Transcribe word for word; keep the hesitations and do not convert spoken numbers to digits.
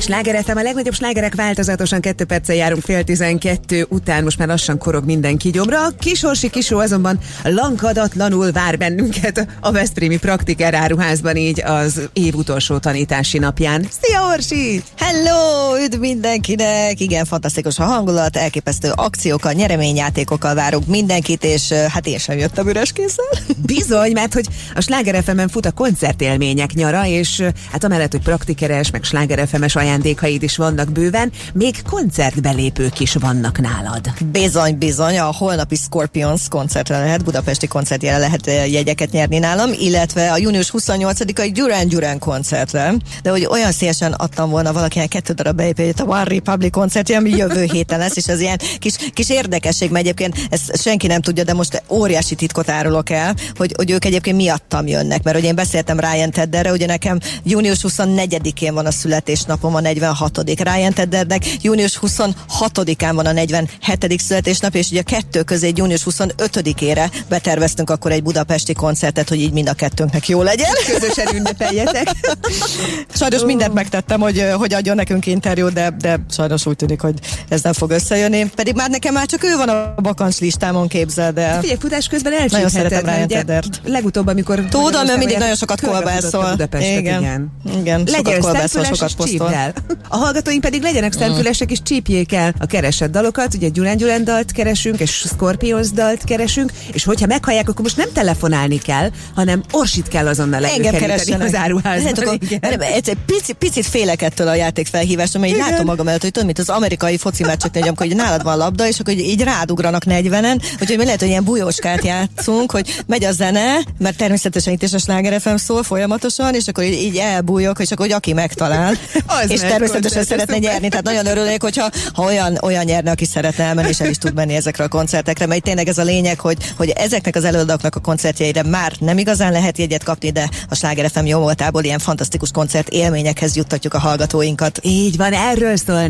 Sláger ef em, a legnagyobb slágerek változatosan kettő perccel járunk fél tizenkettő után, most már lassan korog mindenki gyomra. A Kisorsi Kisó azonban lankadatlanul vár bennünket a veszprémi Praktiker áruházban, így az év utolsó tanítási napján. Szia, Orsi! Hello! Üdv mindenkinek! Igen, fantasztikus a hangulat, elképesztő akciókkal, nyereményjátékokkal várunk mindenkit, és hát én sem jöttem üres kézzel. Bizony, mert hogy a Sláger ef emen fut a koncertélmények nyara, és hát amellett, hogy praktikeres, meg Sláger ef emes ajándékaid is vannak bőven, még koncertbelépők is vannak nálad. Bizony, bizony, a holnapi Scorpions koncertre lehet, budapesti koncertjére lehet jegyeket nyerni nálam, illetve a június huszonnyolcadikai Duran Duran koncertre, de hogy olyan szélesen adtam volna valakinek kettő darab belépőjét a One Republic koncertje, ami jövő héten lesz, és ez ilyen kis, kis érdekesség, mert egyébként ezt senki nem tudja, de most óriási titkot árulok el, hogy, hogy ők egyébként miattam jönnek, mert hogy én beszéltem Ryan Tedderre, ugye nekem június huszonnegyedikén van a születésnapom, a negyvenhatodik Ryan Teddernek június huszonhatodikán van a negyvenhetedik születésnap, és ugye a kettő közé június huszonötödikére beterveztünk akkor egy budapesti koncertet, hogy így mind a kettőnknek jó legyen. Közösen ünnepeljetek. Sajnos oh. mindent megtettem, hogy, hogy adjon nekünk interjút, de, de sajnos úgy tűnik, hogy ez nem fog összejönni. Pedig már nekem már csak ő van a bakancs listámon, képzeld el. Figyelj, futás közben elcsípheted. Nagyon szeretem Ryan Teddert. Legutóbb, amikor... Tudom, mert mindig nagyon sokat kolbászol. Igen. igen. Igen. Legyen szemfüles, és csípd el. A hallgatóink pedig legyenek szemfülesek, és csípjék el a keresett dalokat. Ugye Duran Duran dalt keresünk, és Scorpions dalt keresünk, és hogyha meghallják, akkor most nem telefonálni kell, hanem Orsit kell azonnal előkeríteni az áruházban. Egy pici, picit félek ettől a játékfelhívásra, mert így látom magam előtt, hogy tudom, mint az amerikai foci meccseknél, amikor hogy nálad van labda, és akkor így rádugranak negyvenen, úgyhogy lehet, hogy ilyen bujóskát játszunk, hogy megy a zene, mert természetesen itt is a Sláger ef em szól folyamatosan, és akkor így, így elbújok, és akkor hogy aki megtalál, és természetesen szeretne nyerni, tehát nagyon örülnék, hogyha ha olyan, olyan nyerne, aki szeretne elmenni, és el is tud menni ezekre a koncertekre, mert tényleg ez a lényeg, hogy, hogy ezeknek az előadóknak a koncertjeire már nem igazán lehet jegyet kapni, de a Sláger ef em jó voltából ilyen fantasztikus koncert élményekhez juttatjuk a hallgatóinkat. Így van, erről szól